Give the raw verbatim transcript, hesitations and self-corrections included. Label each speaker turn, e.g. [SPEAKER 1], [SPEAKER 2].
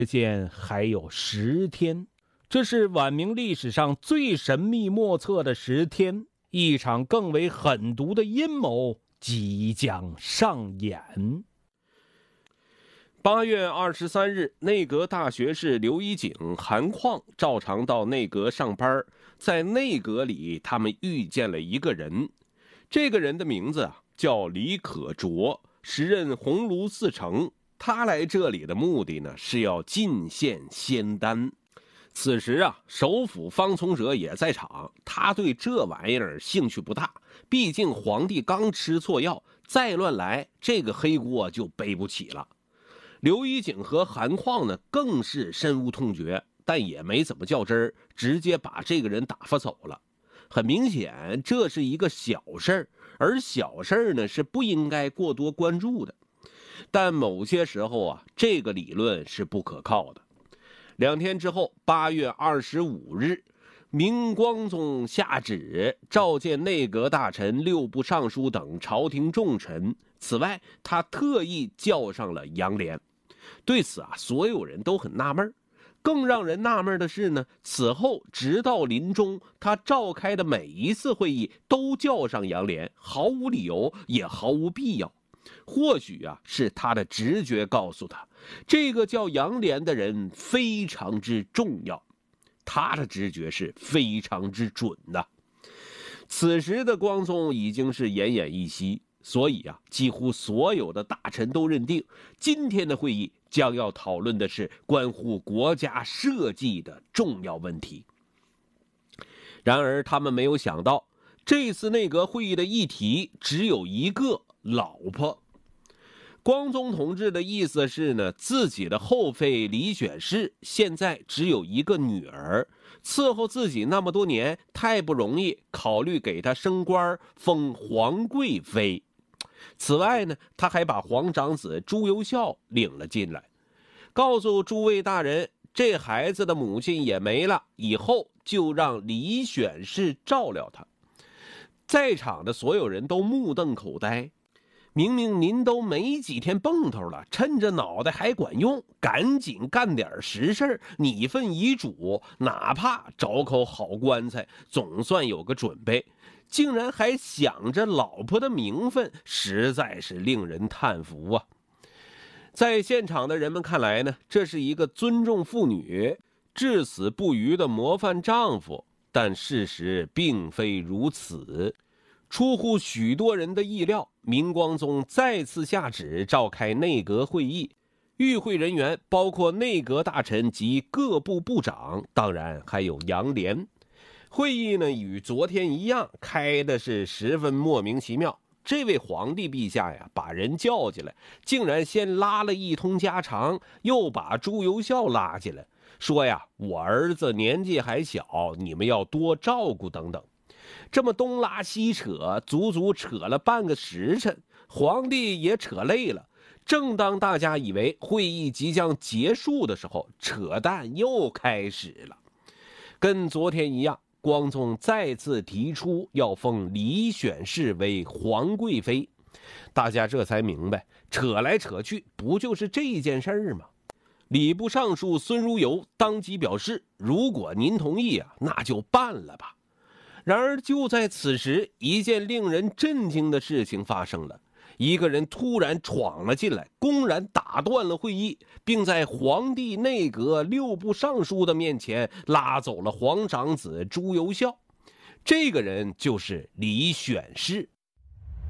[SPEAKER 1] 时间还有十天，这是晚明历史上最神秘莫测的十天，一场更为狠毒的阴谋即将上演。
[SPEAKER 2] 八月二十三日，内阁大学士刘一景、韩况照常到内阁上班，在内阁里，他们遇见了一个人，这个人的名字啊叫李可灼，时任鸿胪寺丞。他来这里的目的呢，是要进献仙丹。此时啊，首辅方从哲也在场，他对这玩意儿兴趣不大，毕竟皇帝刚吃错药，再乱来，这个黑锅就背不起了。刘一景和韩况呢，更是深恶痛绝，但也没怎么较真儿，直接把这个人打发走了。很明显，这是一个小事儿，而小事儿呢，是不应该过多关注的。但某些时候啊，这个理论是不可靠的。两天之后，八月二十五日，明光宗下旨召见内阁大臣、六部尚书等朝廷重臣。此外，他特意叫上了杨涟。对此啊，所有人都很纳闷。更让人纳闷的是呢，此后直到临终，他召开的每一次会议都叫上杨涟，毫无理由，也毫无必要。或许啊，是他的直觉告诉他，这个叫杨涟的人非常之重要。他的直觉是非常之准的。此时的光宗已经是奄奄一息，所以啊，几乎所有的大臣都认定，今天的会议将要讨论的是关乎国家社稷的重要问题。然而，他们没有想到，这次内阁会议的议题只有一个：老婆。光宗同志的意思是呢，自己的后妃李选侍现在只有一个女儿，伺候自己那么多年太不容易，考虑给她升官，封皇贵妃。此外呢，他还把皇长子朱由校领了进来，告诉诸位大人，这孩子的母亲也没了，以后就让李选侍照料他。在场的所有人都目瞪口呆，明明您都没几天蹦头了，趁着脑袋还管用，赶紧干点实事，拟份遗嘱，哪怕找口好棺材，总算有个准备。竟然还想着老婆的名分，实在是令人叹服啊！在现场的人们看来呢，这是一个尊重妇女、至死不渝的模范丈夫，但事实并非如此。出乎许多人的意料，明光宗再次下旨召开内阁会议，与会人员包括内阁大臣及各部部长，当然还有杨涟。会议呢，与昨天一样，开的是十分莫名其妙。这位皇帝陛下呀，把人叫进来，竟然先拉了一通家常，又把朱由校拉进来，说呀，我儿子年纪还小，你们要多照顾等等。这么东拉西扯，足足扯了半个时辰，皇帝也扯累了。正当大家以为会议即将结束的时候，扯淡又开始了。跟昨天一样，光宗再次提出要封李选侍为皇贵妃，大家这才明白，扯来扯去不就是这件事儿吗？礼部尚书孙如游当即表示，如果您同意啊，那就办了吧。然而就在此时，一件令人震惊的事情发生了。一个人突然闯了进来，公然打断了会议，并在皇帝、内阁、六部尚书的面前拉走了皇长子朱由校。这个人就是李选侍。